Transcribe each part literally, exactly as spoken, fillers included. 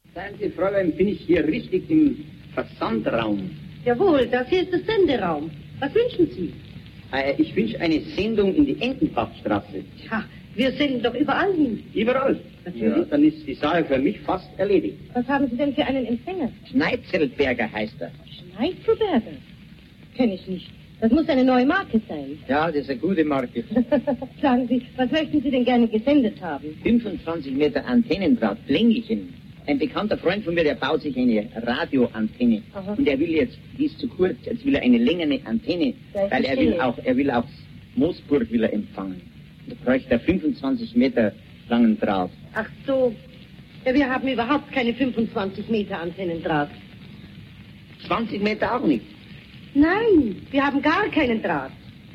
Seien Sie, Fräulein, bin ich hier richtig im Versandraum? Jawohl, das hier ist der Senderaum. Was wünschen Sie? Äh, ich wünsche eine Sendung in die Entenbachstraße. Tja, wir senden doch überall hin. Überall? Natürlich. Ja, dann ist die Sache für mich fast erledigt. Was haben Sie denn für einen Empfänger? Schneitzelberger heißt er. Schneitzelberger? Kenn ich nicht. Das muss eine neue Marke sein. Ja, das ist eine gute Marke. Sagen Sie, was möchten Sie denn gerne gesendet haben? fünfundzwanzig Meter Antennendraht, länglichen. Ein bekannter Freund von mir, der baut sich eine Radioantenne. Aha. Und er will jetzt, die ist zu kurz, jetzt will er eine längere Antenne, Ja, ich weil er verstehe. will auch, er will auch Moosburg will er empfangen. Da bräuchte er fünfundzwanzig Meter langen Draht. Ach so. Ja, wir haben überhaupt keine fünfundzwanzig Meter Antennendraht. zwanzig Meter auch nicht. Nein, wir haben gar keinen Draht.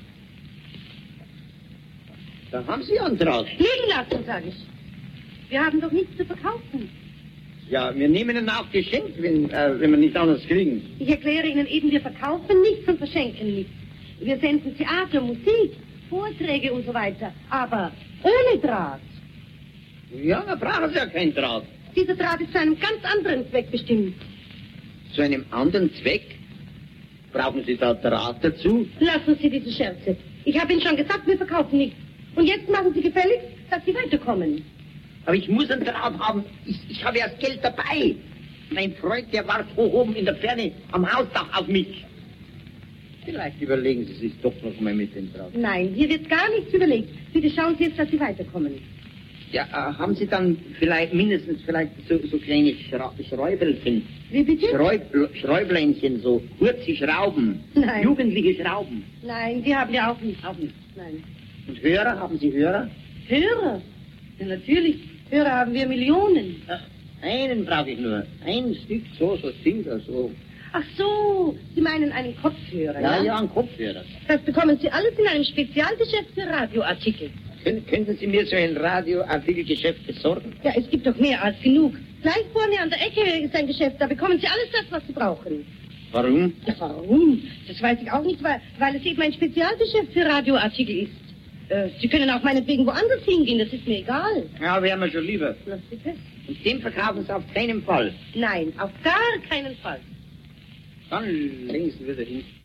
Da haben Sie einen Draht. Liegen lassen, sage ich. Wir haben doch nichts zu verkaufen. Ja, wir nehmen ihn auch geschenkt, wenn, äh, wenn wir nicht anders kriegen. Ich erkläre Ihnen eben, wir verkaufen nichts und verschenken nichts. Wir senden Theater, Musik, Vorträge und so weiter. Aber ohne Draht. Ja, da brauchen Sie ja keinen Draht. Dieser Draht ist zu einem ganz anderen Zweck bestimmt. Zu einem anderen Zweck? Brauchen Sie da Draht dazu? Lassen Sie diese Scherze. Ich habe Ihnen schon gesagt, wir verkaufen nichts. Und jetzt machen Sie gefälligst, dass Sie weiterkommen. Aber ich muss einen Draht haben. Ich, ich habe ja das Geld dabei. Mein Freund, der wartet hoch oben in der Ferne am Hausdach auf mich. Vielleicht überlegen Sie sich doch noch mal mit dem Draht. Nein, hier wird gar nichts überlegt. Bitte schauen Sie jetzt, dass Sie weiterkommen. Ja, äh, haben Sie dann vielleicht mindestens vielleicht so, so kleine Schra Schräubelchen? Wie bitte? Schräub Schräubleinchen, so kurze Schrauben. Nein. Jugendliche Schrauben. Nein, die haben wir auch nicht. Auch nicht. Nein. Und Hörer, haben Sie Hörer? Hörer? Ja, natürlich. Hörer haben wir Millionen. Ach, einen brauche ich nur. Ein Stück, so, so Ding, so. Ach so, Sie meinen einen Kopfhörer, Ja, ja? ja, ein Kopfhörer. Das bekommen Sie alles in einem Spezialgeschäft für Radioartikel. Können, könnten Sie mir so ein Radioartikelgeschäft besorgen? Ja, es gibt doch mehr als genug. Gleich vorne an der Ecke ist ein Geschäft, da bekommen Sie alles das, was Sie brauchen. Warum? Ja, warum? Das weiß ich auch nicht, weil, weil es eben ein Spezialgeschäft für Radioartikel ist. Äh, Sie können auch meinetwegen woanders hingehen, das ist mir egal. Ja, wäre mir schon lieber. Na, bitte? Und den verkaufen Sie auf keinen Fall. Nein, auf gar keinen Fall. Dann legen Sie wieder hin.